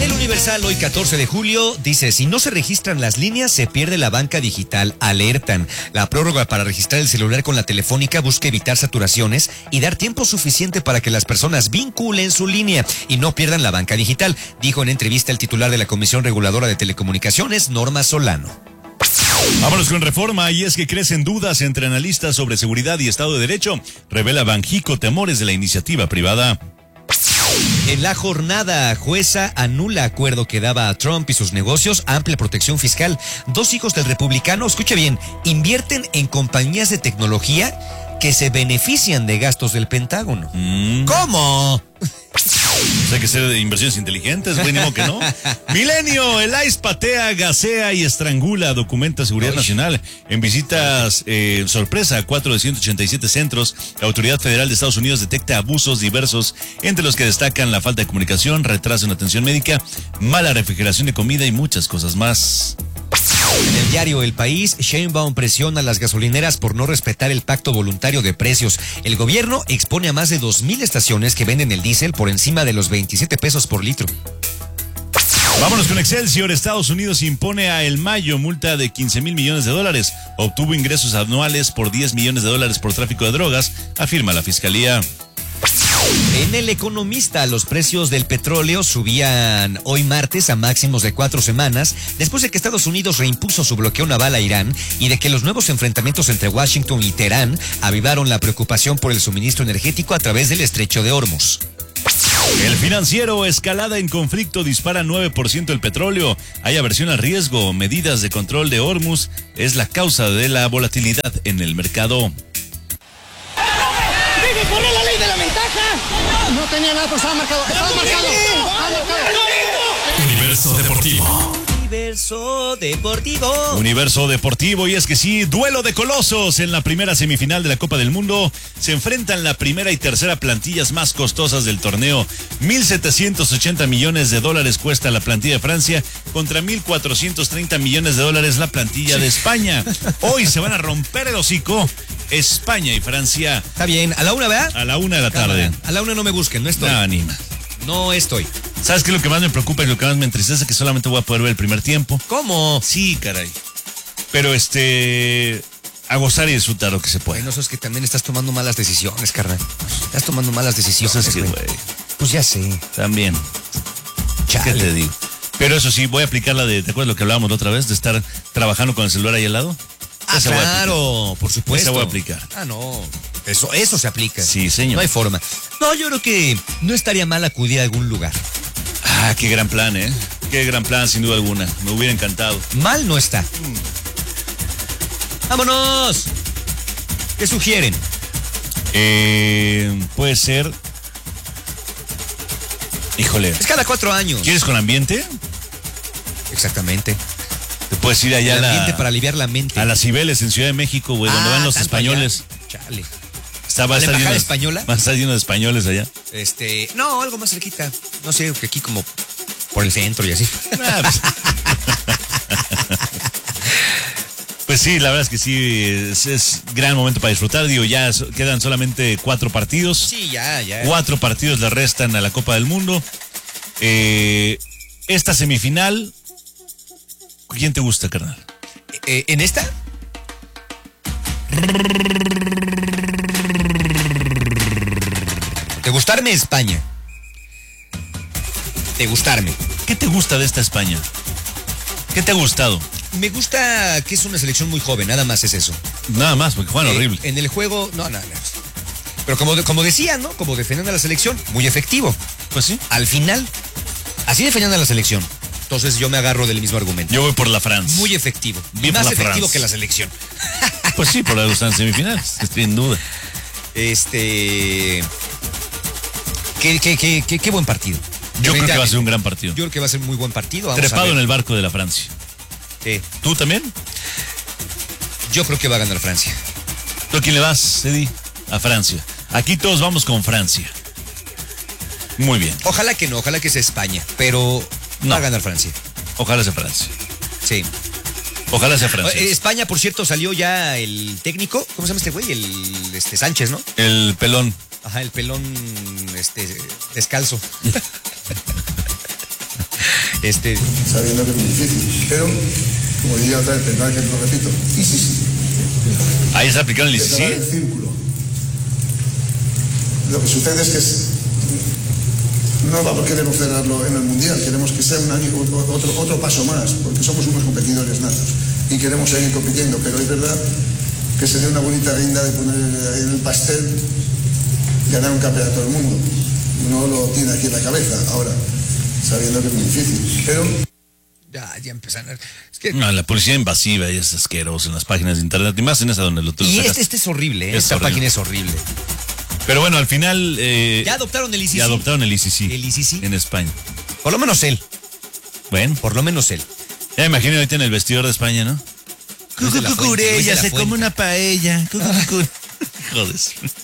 El Universal, hoy 14 de julio, dice, si no se registran las líneas, se pierde la banca digital. Alertan. La prórroga para registrar el celular con la Telefónica busca evitar saturaciones y dar tiempo suficiente para que las personas vinculen su línea y no pierdan la banca digital, dijo en entrevista el titular de la Comisión Reguladora de Telecomunicaciones, Norma Solano. Vámonos con Reforma, y es que crecen dudas entre analistas sobre seguridad y Estado de Derecho. Revela Banjico temores de la iniciativa privada. En la jornada, jueza anula acuerdo que daba a Trump y sus negocios amplia protección fiscal. 2 hijos del republicano, escuche bien, invierten en compañías de tecnología que se benefician de gastos del Pentágono. ¿Cómo? Hay que ser de inversiones inteligentes, güey, ni modo que no. Milenio, el ICE patea, gasea y estrangula, documenta Seguridad Nacional. En visitas sorpresa a 4 de 187 centros, la Autoridad Federal de Estados Unidos detecta abusos diversos, entre los que destacan la falta de comunicación, retraso en atención médica, mala refrigeración de comida y muchas cosas más. En el diario El País, Sheinbaum presiona a las gasolineras por no respetar el pacto voluntario de precios. El gobierno expone a más de 2,000 estaciones que venden el diésel por encima de los 27 pesos por litro. Vámonos con Excelsior. Estados Unidos impone a El Mayo multa de 15,000 millones de dólares. Obtuvo ingresos anuales por 10 millones de dólares por tráfico de drogas, afirma la fiscalía. En El Economista, los precios del petróleo subían hoy martes a máximos de 4 semanas, después de que Estados Unidos reimpuso su bloqueo naval a Irán y de que los nuevos enfrentamientos entre Washington y Teherán avivaron la preocupación por el suministro energético a través del estrecho de Hormuz. El Financiero, escalada en conflicto, dispara 9% el petróleo. Hay aversión al riesgo, medidas de control de Hormuz es la causa de la volatilidad en el mercado. ¡Pone la ley de la ventaja! No tenía nada, pero estaba marcado. Estaba marcado. Universo Deportivo. Universo Deportivo, y es que sí, duelo de colosos en la primera semifinal de la Copa del Mundo. Se enfrentan la primera y tercera plantillas más costosas del torneo. 1,780 millones de dólares cuesta la plantilla de Francia contra 1,430 millones de dólares la plantilla de España. Hoy se van a romper el hocico España y Francia. Está bien, a la 1, ¿verdad? A la 1 de la tarde. A la 1 no me busquen, no estoy. No, anima. No estoy. ¿Sabes qué es lo que más me preocupa y lo que más me entristece? Que solamente voy a poder ver el primer tiempo. ¿Cómo? Sí, caray. Pero a gozar y disfrutar lo que se puede. Bueno, eso es que también estás tomando malas decisiones, carnal. Estás tomando malas decisiones. Pues es que, güey. Pues ya sé. También. Chale. ¿Qué te digo? Pero eso sí, voy a aplicar ¿te acuerdas lo que hablábamos la otra vez? De estar trabajando con el celular ahí al lado. Claro, por supuesto. Esa voy a aplicar. No. Eso se aplica. Sí, señor. No hay forma. No, yo creo que no estaría mal acudir a algún lugar. Qué gran plan, ¿eh? Qué gran plan, sin duda alguna. Me hubiera encantado. Mal no está. ¡Vámonos! ¿Qué sugieren? Puede ser... Híjole. Es cada 4 años. ¿Quieres con ambiente? Exactamente. Te puedes ir allá el ambiente para aliviar la mente. A las Cibeles en Ciudad de México, güey, donde van los españoles. Allá. Chale. ¿Va a estar lleno española? Va a estar lleno de españoles allá. No, algo más cerquita. No sé, que aquí como por el centro y así. Pues sí, la verdad es que sí, es gran momento para disfrutar. Digo, ya quedan solamente 4 partidos. Sí, ya. 4 partidos le restan a la Copa del Mundo. Esta semifinal, ¿quién te gusta, carnal? ¿En esta? De gustarme España. De gustarme. ¿Qué te gusta de esta España? ¿Qué te ha gustado? Me gusta que es una selección muy joven, nada más es eso. Nada más, porque juegan horrible. En el juego, no. Pero como decía, ¿no? Como defendiendo a la selección, muy efectivo. Pues sí. Al final, así defendían a la selección. Entonces yo me agarro del mismo argumento. Yo voy por la Francia. Muy efectivo. Bien más efectivo France. Que la selección. Pues sí, por algo están en semifinales, estoy en duda. Qué buen partido. Yo creo que va a ser un gran partido. Yo creo que va a ser un muy buen partido. Vamos Trepado en el barco de la Francia. ¿Tú también? Yo creo que va a ganar Francia. ¿Tú a quién le vas, Eddie? A Francia. Aquí todos vamos con Francia. Muy bien. Ojalá que no, ojalá que sea España, pero va a ganar Francia. Ojalá sea Francia. Sí. Ojalá sea Francia. España, por cierto, salió ya el técnico. ¿Cómo se llama este güey? El Sánchez, ¿no? El pelón. Ajá, el pelón descalzo. Sabiendo que es muy difícil, pero, como diría otra vez, perdón que lo repito, y sí. Ahí está aplicando el cerrar el círculo. Lo que sucede es que no queremos cerrarlo en el Mundial, queremos que sea otro paso más, porque somos unos competidores natos y queremos seguir compitiendo, pero es verdad que sería una bonita guinda de poner en el pastel ganar un campeonato del mundo. Uno lo tiene aquí en la cabeza, ahora, sabiendo que es muy difícil, pero... Ya empezaron. Es que... No, la publicidad invasiva y es asqueroso en las páginas de internet, y más en esa donde lo Y este es horrible, esta página es horrible. Pero bueno, al final... ya adoptaron el ICC. Ya adoptaron el ICC. El ICC. En España. Por lo menos él. Bueno. Por lo menos él. Ya me imagino ahorita en el vestidor de España, ¿no? Cucurella, se come una paella. Joder.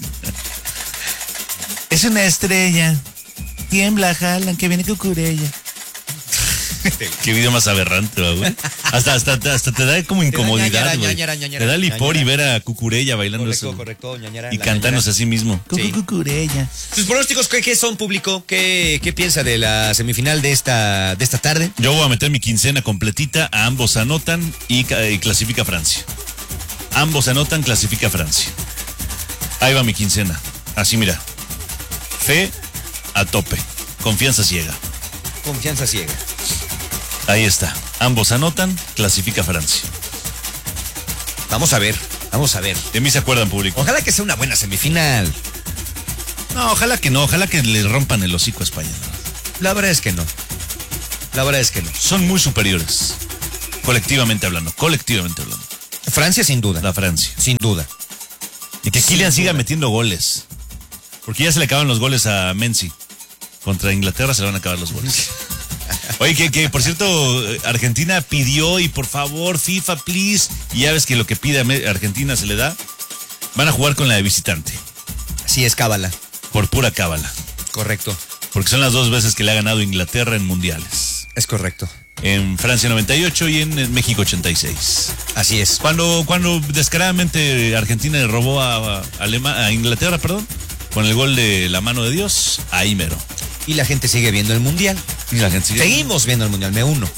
Es una estrella. Tiembla, jalan, que viene Cucurella. Qué video más aberrante, güey. Hasta te da como incomodidad, güey. Te da licor y ver a Cucurella bailando eso. Correcto, y cantándose a sí mismo. Sí. Cucurella. ¿Sus pronósticos qué son, público? ¿Qué piensa de la semifinal de esta tarde? Yo voy a meter mi quincena completita. A ambos anotan y clasifica Francia. Ambos anotan, clasifica Francia. Ahí va mi quincena. Así, mira. Fe a tope. Confianza ciega. Confianza ciega. Ahí está. Ambos anotan, clasifica Francia. Vamos a ver. De mí se acuerdan, público. Ojalá que sea una buena semifinal. No, ojalá que no. Ojalá que le rompan el hocico a España. La verdad es que no. Son muy superiores. Colectivamente hablando. Francia sin duda. La Francia. Sin duda. Y que Kylian siga metiendo goles. Porque ya se le acaban los goles a Messi. Contra Inglaterra se le van a acabar los goles. Oye, que por cierto, Argentina pidió y por favor, FIFA, please. Y ya ves que lo que pide a Argentina se le da. Van a jugar con la de visitante. Sí, es cábala. Por pura cábala. Correcto. Porque son las 2 veces que le ha ganado Inglaterra en mundiales. Es correcto. En Francia 98 y en México 86. Así es. Cuando descaradamente Argentina le robó a Inglaterra, con el gol de la mano de Dios, ahí mero. Y la gente sigue viendo el Mundial. Seguimos viendo el Mundial, me uno.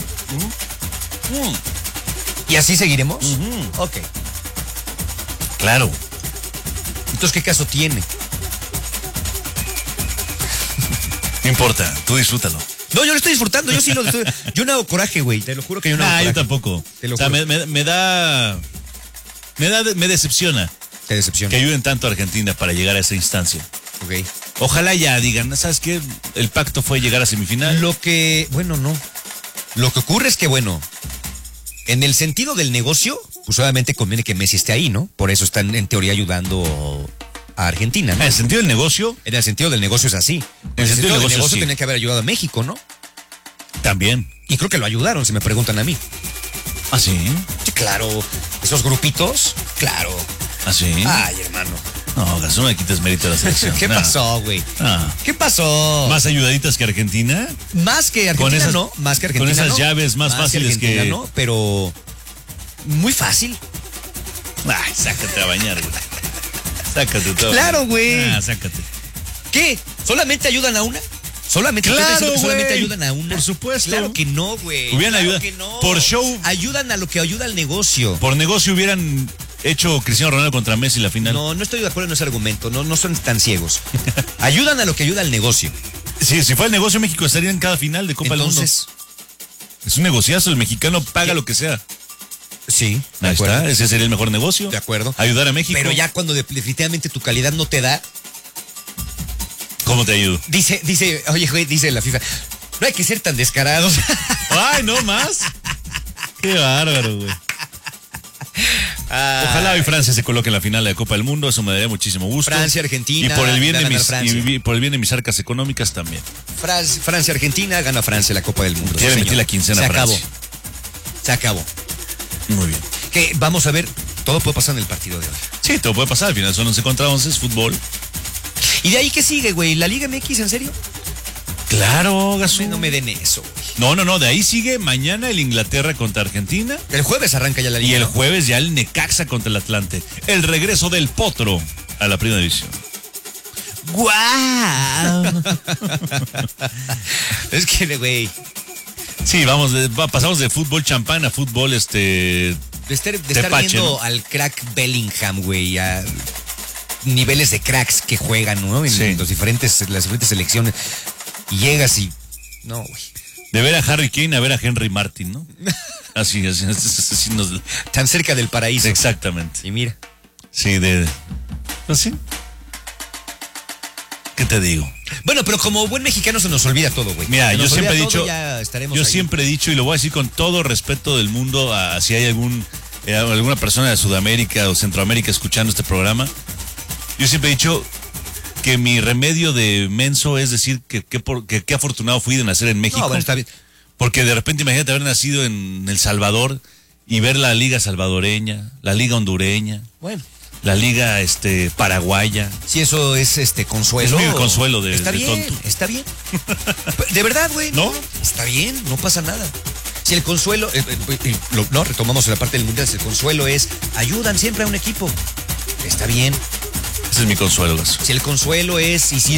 ¿Y así seguiremos? Ok. Claro. Entonces, ¿qué caso tiene? No importa, tú disfrútalo. No, yo lo estoy disfrutando, yo no hago coraje, güey, te lo juro que yo no hago coraje. Yo tampoco. Te lo juro. Me decepciona. Te decepciona. Que ayuden tanto a Argentina para llegar a esa instancia. Ok. Ojalá ya digan, ¿sabes qué? El pacto fue llegar a semifinal. No. Lo que ocurre es que, en el sentido del negocio, pues obviamente conviene que Messi esté ahí, ¿no? Por eso están en teoría ayudando a Argentina, ¿no? ¿En el sentido del negocio? En el sentido del negocio es así. En el sentido del negocio sí. Tenía que haber ayudado a México, ¿no? También. Y creo que lo ayudaron, si me preguntan a mí. ¿Ah, sí? Sí, claro. Esos grupitos, claro. ¿Ah, sí? Ay, hermano. No, Gasol, no le quites mérito a la selección. ¿Qué pasó, güey? ¿Qué pasó? ¿Más ayudaditas que Argentina? Más que Argentina, no. Más que Argentina, con esas llaves más fáciles que... no, pero muy fácil. Ay, sácate a bañar, güey. Sácate todo. Claro, güey. Sácate. ¿Qué? ¿Solamente ayudan a una? ¿Solamente ayudan a una? Por supuesto. Claro que no, güey. Hubieran ayudado. No. Por show. Ayudan a lo que ayuda al negocio. Por negocio hubieran hecho Cristiano Ronaldo contra Messi la final. No estoy de acuerdo en ese argumento. No son tan ciegos. Ayudan a lo que ayuda al negocio. Sí, si fuera el negocio, México estaría en cada final de Copa del Mundo. Entonces, es un negociazo. El mexicano paga lo que sea. Sí, ahí está. Ese sería el mejor negocio. De acuerdo. Ayudar a México. Pero ya cuando definitivamente tu calidad no te da. ¿Cómo te ayudo? Dice, oye, güey, dice la FIFA, no hay que ser tan descarados. Ay, no más. Qué bárbaro, güey. Ojalá hoy Francia se coloque en la final de la Copa del Mundo, eso me daría muchísimo gusto. Francia, Argentina. Y por el bien de mis arcas económicas también. Francia, Argentina, gana Francia la Copa del Mundo. Quiere meter la quincena a Francia. Se acabó. Muy bien. Que vamos a ver, todo puede pasar en el partido de hoy. Sí, todo puede pasar, al final son 11 contra 11, es fútbol. ¿Y de ahí qué sigue, güey? ¿La Liga MX, en serio? Claro, Gasú. No me den eso, güey. No, de ahí sigue mañana el Inglaterra contra Argentina. El jueves arranca ya la Liga. Y el jueves ya el Necaxa contra el Atlante. El regreso del Potro a la primera división. ¡Guau! Es que, güey, Sí, pasamos de fútbol champán a fútbol De estar Tepache, viendo ¿no? al crack Bellingham, güey, a niveles de cracks que juegan, ¿no? En Sí. las diferentes selecciones. Y llegas y... No, güey. De ver a Harry Kane a ver a Henry Martin, ¿no? Así nos... Tan cerca del paraíso. Exactamente. Y mira. Sí, pues sí. ¿Qué te digo? Bueno, pero como buen mexicano se nos olvida todo, güey. Mira, Se yo nos siempre he olvida dicho, todo, ya estaremos yo ahí. siempre he dicho, y lo voy a decir con todo respeto del mundo, si hay alguna persona de Sudamérica o Centroamérica escuchando este programa, yo siempre he dicho que mi remedio de menso es decir que qué afortunado fui de nacer en México. No, bueno, está bien. Porque de repente imagínate haber nacido en El Salvador y ver la liga salvadoreña, la liga hondureña, Bueno. la liga paraguaya. Si eso es consuelo. Es mi consuelo de Está bien, tonto. está bien. De verdad, güey. ¿No? Está bien, no pasa nada. Si el consuelo, no, retomamos la parte del mundial, si el consuelo es, ayudan siempre a un equipo. Está bien. Ese es mi consuelo, Gaso. Si el consuelo es, sí,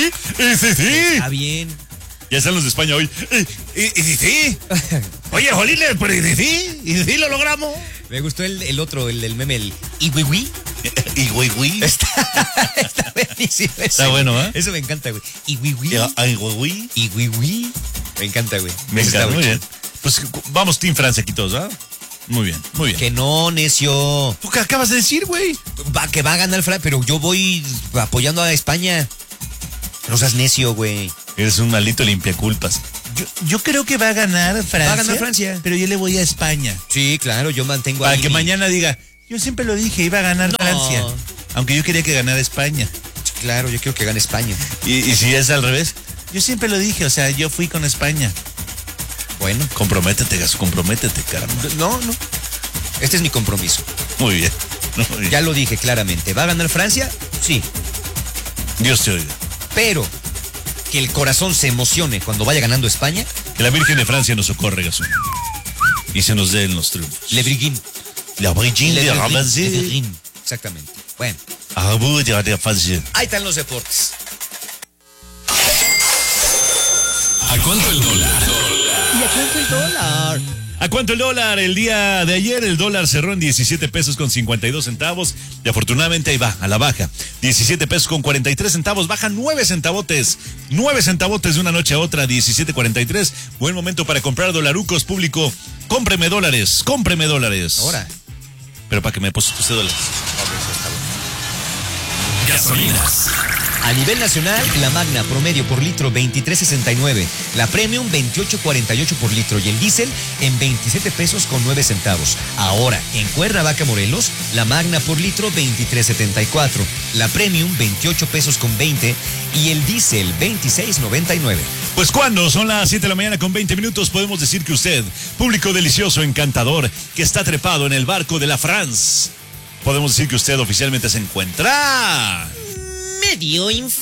está bien. Ya están los de España hoy. Sí. Oye, Jolines, pero sí lo logramos. Me gustó el otro, el del meme, el Iwiwi. Y güey. Está buenísimo. Está bueno, ¿eh? Eso me encanta, güey. Iwiwi. Güey. Iwiwi. Me encanta, güey. Me Eso está encanta, muy chido. bien. Pues vamos Team Francia aquí todos, ¿ah? Muy bien, muy bien. Que no, necio. ¿Tú qué acabas de decir, güey? Que va a ganar Francia, pero yo voy apoyando a España. No seas necio, güey. Eres un maldito limpiaculpas. Yo creo que va a ganar Francia. Va a ganar Francia. Pero yo le voy a España. Sí, claro, yo mantengo Para ahí que mi- mañana diga, yo siempre lo dije, iba a ganar No. Francia. Aunque yo quería que ganara España. Claro, yo quiero que gane España. Y si es al revés, yo siempre lo dije, o sea, yo fui con España. Bueno. Comprométete, Gaso, comprométete, caramba. No. Este es mi compromiso. Muy bien. Muy bien. Ya lo dije claramente. ¿Va a ganar Francia? Sí. Dios te oiga. Pero que el corazón se emocione cuando vaya ganando España, Que la Virgen de Francia nos socorre, Gaso. Y se nos den los triunfos. Le Briguin. La Virgen de Francia. Exactamente. Bueno, Ah, voy a Francia. ahí están los deportes. ¿A cuánto el dólar? ¿Y a cuánto el dólar? ¿A cuánto el dólar? El día de ayer el dólar cerró en 17 pesos con 52 centavos y afortunadamente ahí va, a la baja. 17 pesos con 43 centavos, baja 9 centavotes. 9 centavotes de una noche a otra, 17.43. Buen momento para comprar dolarucos, público. Cómpreme dólares. Ahora. Pero para que me deposite usted dólares. Gasolinas. A nivel nacional, la Magna promedio por litro 23.69, la Premium 28.48 por litro y el diésel en 27 pesos con 9 centavos. Ahora, en Cuernavaca, Morelos, la Magna por litro 23.74, la Premium 28 pesos con 20 y el diésel 26.99. Pues cuando son las 7 de la mañana con 20 minutos podemos decir que usted, público delicioso, encantador, que está trepado en el barco de la France, podemos decir que usted oficialmente se encuentra... Medio